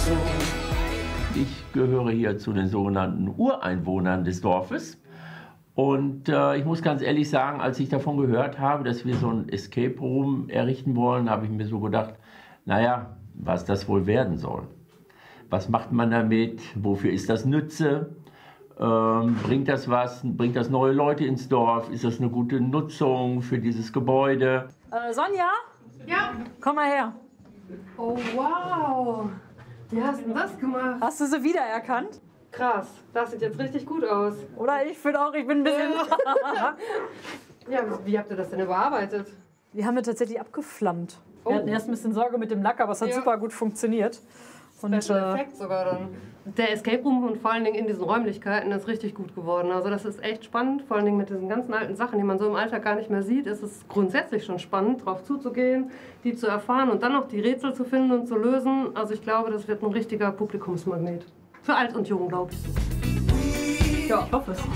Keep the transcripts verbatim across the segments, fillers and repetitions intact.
Ich gehöre hier zu den sogenannten Ureinwohnern des Dorfes. Und äh, ich muss ganz ehrlich sagen, als ich davon gehört habe, dass wir so ein Escape Room errichten wollen, habe ich mir so gedacht, naja, was das wohl werden soll. Was macht man damit? Wofür ist das Nütze? Ähm, bringt das was? Bringt das neue Leute ins Dorf? Ist das eine gute Nutzung für dieses Gebäude? Äh, Sonja? Ja. Komm mal her. Oh, wow. Wie hast du denn das gemacht? Hast du sie wiedererkannt? Krass, das sieht jetzt richtig gut aus. Oder ich finde auch, ich bin ein bisschen... Ja, wie habt ihr das denn überarbeitet? Die haben wir tatsächlich abgeflammt. Oh. Wir hatten erst ein bisschen Sorge mit dem Lack, aber es hat Ja. super gut funktioniert. Und, Special äh, Effekt sogar dann. Der Escape Room und vor allen Dingen in diesen Räumlichkeiten ist richtig gut geworden. Also das ist echt spannend, vor allen Dingen mit diesen ganzen alten Sachen, die man so im Alltag gar nicht mehr sieht. Ist es grundsätzlich schon spannend, drauf zuzugehen, die zu erfahren und dann noch die Rätsel zu finden und zu lösen. Also ich glaube, das wird ein richtiger Publikumsmagnet. Für alt und jung, glaube ich. Ja, ich hoffe es.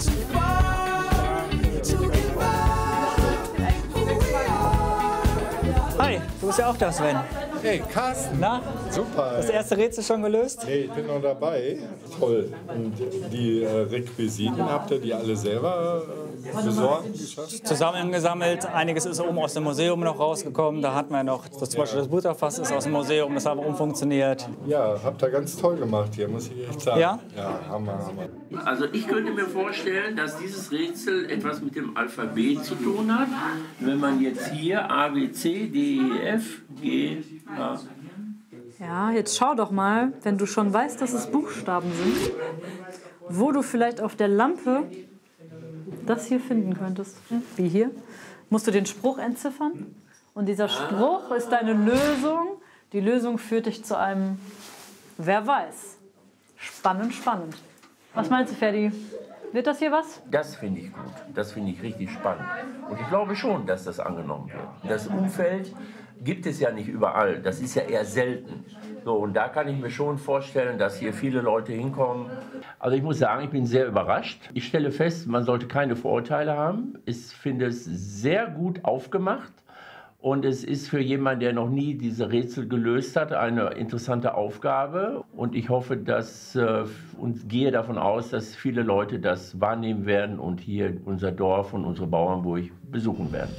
Hi, du bist ja auch da, Sven. Hey, Carsten. Na? Super. Das erste Rätsel schon gelöst? Nee, ich bin noch dabei. Toll. Und die äh, Requisiten, habt ihr die alle selber äh, besorgt? Geschafft? Zusammengesammelt. Einiges ist oben aus dem Museum noch rausgekommen. Da hatten wir noch, das, zum Beispiel das Butterfass ist aus dem Museum, das hat umfunktioniert. Ja, habt ihr ganz toll gemacht hier, muss ich echt sagen. Ja? Ja, Hammer, Hammer. Also ich könnte mir vorstellen, dass dieses Rätsel etwas mit dem Alphabet zu tun hat. Wenn man jetzt hier A, B, C, D, E, F, G, H. ja, jetzt schau doch mal, wenn du schon weißt, dass es Buchstaben sind, wo du vielleicht auf der Lampe das hier finden könntest. Wie hier. Musst du den Spruch entziffern. Und dieser Spruch ist deine Lösung. Die Lösung führt dich zu einem, wer weiß. Spannend, spannend. Was meinst du, Ferdi? Wird das hier was? Das finde ich gut. Das finde ich richtig spannend. Und ich glaube schon, dass das angenommen wird. Das Umfeld gibt es ja nicht überall. Das ist ja eher selten. So, und da kann ich mir schon vorstellen, dass hier viele Leute hinkommen. Also ich muss sagen, ich bin sehr überrascht. Ich stelle fest, man sollte keine Vorurteile haben. Ich finde es sehr gut aufgemacht. Und es ist für jemanden, der noch nie diese Rätsel gelöst hat, eine interessante Aufgabe. Und ich hoffe, dass äh, und gehe davon aus, dass viele Leute das wahrnehmen werden und hier unser Dorf und unsere Bauernburg besuchen werden.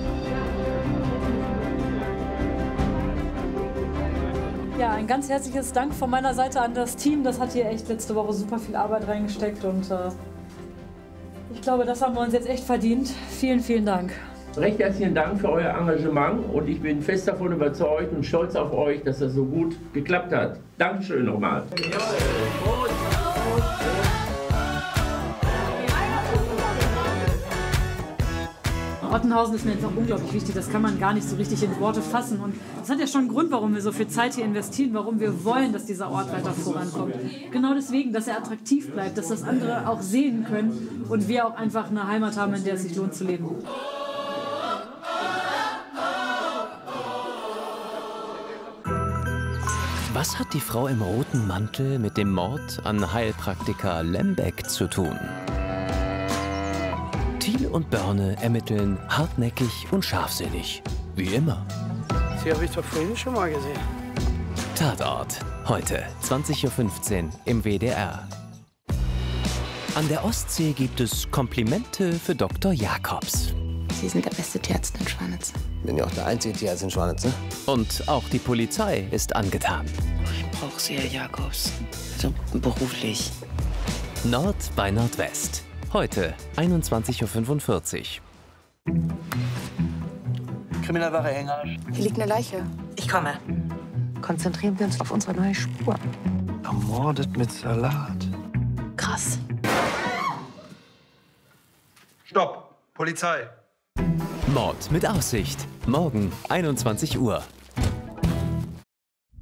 Ja, ein ganz herzliches Dank von meiner Seite an das Team. Das hat hier echt letzte Woche super viel Arbeit reingesteckt. Und äh, ich glaube, das haben wir uns jetzt echt verdient. Vielen, vielen Dank. Recht herzlichen Dank für euer Engagement und ich bin fest davon überzeugt und stolz auf euch, dass das so gut geklappt hat. Dankeschön nochmal. Ottenhausen ist mir jetzt auch unglaublich wichtig, das kann man gar nicht so richtig in Worte fassen. Und das hat ja schon einen Grund, warum wir so viel Zeit hier investieren, warum wir wollen, dass dieser Ort weiter vorankommt. Genau deswegen, dass er attraktiv bleibt, dass das andere auch sehen können und wir auch einfach eine Heimat haben, in der es sich lohnt zu leben. Was hat die Frau im roten Mantel mit dem Mord an Heilpraktiker Lembeck zu tun? Thiel und Börne ermitteln hartnäckig und scharfsinnig. Wie immer. Sie habe ich doch vorhin schon mal gesehen. Tatort. Heute, zwanzig Uhr fünfzehn im W D R. An der Ostsee gibt es Komplimente für Doktor Jakobs. Sie sind der beste Tierarzt in Schwanitz. Bin ja auch der einzige Tierarzt in Schwanitz, ne? Und auch die Polizei ist angetan. Ich brauche Sie, Herr Jakobs. Also beruflich. Nord bei Nordwest. Heute, einundzwanzig Uhr fünfundvierzig. Kriminalwache Hengersch. Hier liegt eine Leiche. Ich komme. Konzentrieren wir uns auf unsere neue Spur. Ermordet mit Salat. Krass. Stopp! Polizei! Mord mit Aussicht. Morgen, einundzwanzig Uhr.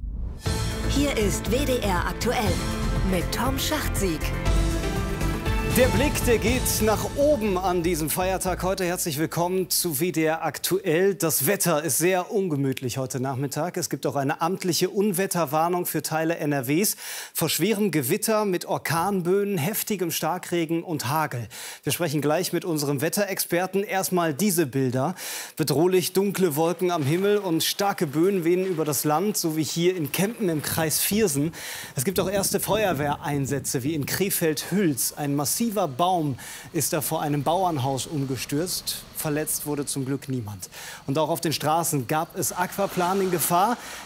Hier ist W D R aktuell mit Tom Schachtsieg. Der Blick, der geht nach oben an diesem Feiertag heute. Herzlich willkommen zu W D R Aktuell. Das Wetter ist sehr ungemütlich heute Nachmittag. Es gibt auch eine amtliche Unwetterwarnung für Teile N R Ws vor schwerem Gewitter mit Orkanböen, heftigem Starkregen und Hagel. Wir sprechen gleich mit unserem Wetterexperten. Erstmal diese Bilder. Bedrohlich dunkle Wolken am Himmel und starke Böen wehen über das Land, so wie hier in Kempen im Kreis Viersen. Es gibt auch erste Feuerwehreinsätze, wie in Krefeld-Hüls. Ein massiver Baum ist da vor einem Bauernhaus umgestürzt. Verletzt wurde zum Glück niemand. Und auch auf den Straßen gab es Aquaplaning-Gefahr.